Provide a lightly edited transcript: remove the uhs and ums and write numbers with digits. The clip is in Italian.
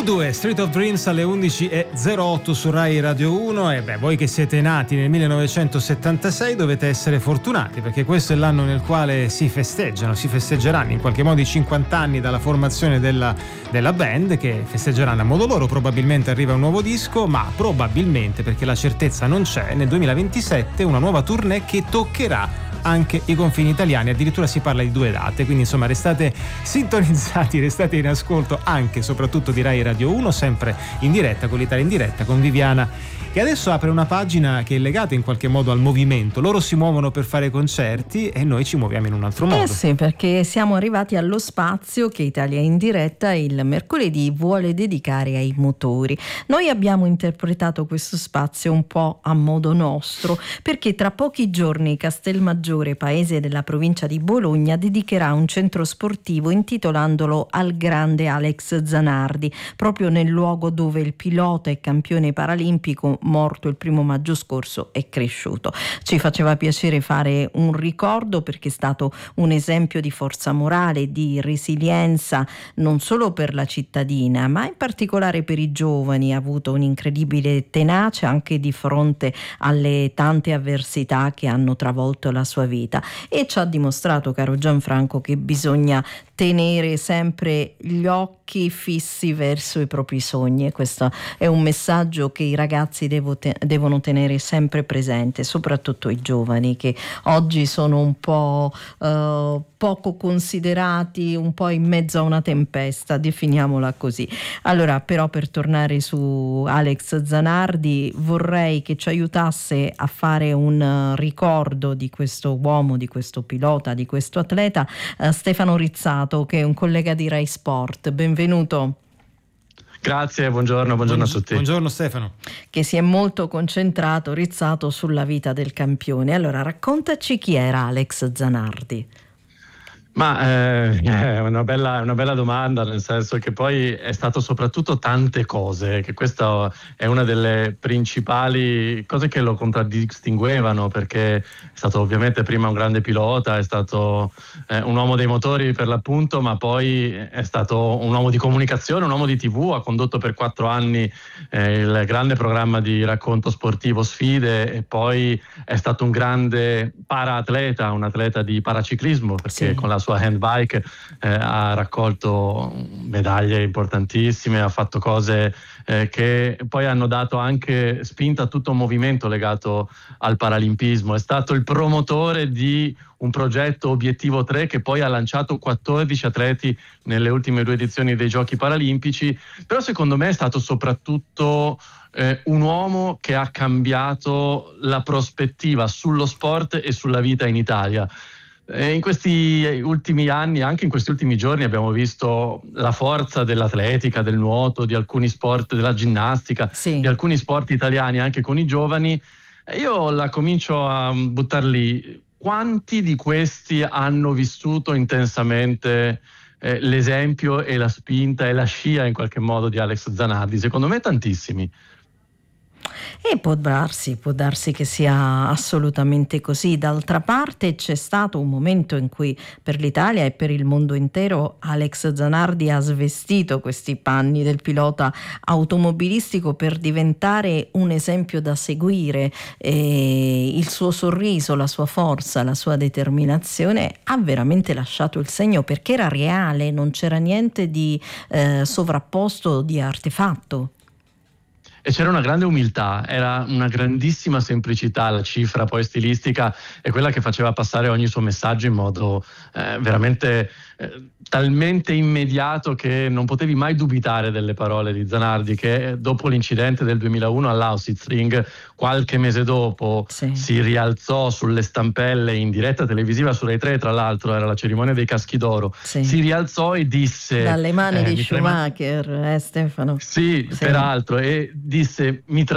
U2, Street of Dreams alle 11:08 su Rai Radio 1. E voi che siete nati nel 1976 dovete essere fortunati, perché questo è l'anno nel quale si festeggeranno in qualche modo i 50 anni dalla formazione della band, che festeggeranno a modo loro. Probabilmente arriva un nuovo disco, ma probabilmente, perché la certezza non c'è, nel 2027 una nuova tournée che toccherà anche i confini italiani. Addirittura si parla di 2 date, quindi insomma restate sintonizzati, restate in ascolto anche e soprattutto di Rai Radio 1, sempre in diretta con l'Italia in diretta, con Viviana, che adesso apre una pagina che è legata in qualche modo al movimento. Loro si muovono per fare concerti e noi ci muoviamo in un altro modo. Sì, perché siamo arrivati allo spazio che Italia in diretta il mercoledì vuole dedicare ai motori. Noi abbiamo interpretato questo spazio un po' a modo nostro, perché tra pochi giorni Castelmaggiore, paese della provincia di Bologna, dedicherà un centro sportivo intitolandolo al grande Alex Zanardi, proprio nel luogo dove il pilota e campione paralimpico, morto il 1 maggio scorso, è cresciuto. Ci faceva piacere fare un ricordo, perché è stato un esempio di forza morale, di resilienza, non solo per la cittadina, ma in particolare per i giovani. Ha avuto un'incredibile tenacia anche di fronte alle tante avversità che hanno travolto la sua vita, e ci ha dimostrato, caro Gianfranco, che bisogna tenere sempre gli occhi fissi verso i propri sogni, e questo è un messaggio che i ragazzi devono tenere sempre presente, soprattutto i giovani, che oggi sono un po' poco considerati, un po' in mezzo a una tempesta, definiamola così. Allora, però, per tornare su Alex Zanardi, vorrei che ci aiutasse a fare un ricordo di questo uomo, di questo pilota, di questo atleta, Stefano Rizzato, che è un collega di Rai Sport. Benvenuto. Grazie, buongiorno a tutti. Buongiorno Stefano. Che si è molto concentrato, Rizzato, sulla vita del campione. Allora, raccontaci chi era Alex Zanardi. Ma è una bella domanda, nel senso che poi è stato soprattutto tante cose, che questa è una delle principali cose che lo contraddistinguevano, perché è stato ovviamente prima un grande pilota, è stato un uomo dei motori per l'appunto, ma poi è stato un uomo di comunicazione, un uomo di TV. Ha condotto per 4 anni il grande programma di racconto sportivo Sfide, e poi è stato un grande paraatleta, un atleta di paraciclismo, perché sì, con la sua handbike ha raccolto medaglie importantissime, ha fatto cose che poi hanno dato anche spinta a tutto un movimento legato al paralimpismo. È stato il promotore di un progetto Obiettivo 3 che poi ha lanciato 14 atleti nelle ultime 2 edizioni dei Giochi Paralimpici, però secondo me è stato soprattutto un uomo che ha cambiato la prospettiva sullo sport e sulla vita in Italia. In questi ultimi anni, anche in questi ultimi giorni, abbiamo visto la forza dell'atletica, del nuoto, di alcuni sport, della ginnastica, sì, di alcuni sport italiani anche con i giovani. Io la comincio a buttar lì. Quanti di questi hanno vissuto intensamente l'esempio e la spinta e la scia in qualche modo di Alex Zanardi? Secondo me tantissimi. E può darsi che sia assolutamente così. D'altra parte c'è stato un momento in cui per l'Italia e per il mondo intero Alex Zanardi ha svestito questi panni del pilota automobilistico per diventare un esempio da seguire. Il suo sorriso, la sua forza, la sua determinazione ha veramente lasciato il segno, perché era reale, non c'era niente di sovrapposto, di artefatto. E c'era una grande umiltà, era una grandissima semplicità. La cifra poi stilistica è quella che faceva passare ogni suo messaggio in modo veramente talmente immediato che non potevi mai dubitare delle parole di Zanardi, che dopo l'incidente del 2001 all'Ausitzring, qualche mese dopo, si rialzò sulle stampelle in diretta televisiva su Rai 3, tra l'altro era la cerimonia dei Caschi d'Oro, si rialzò e disse, dalle mani di Schumacher, Stefano. Sì, peraltro, e disse: mi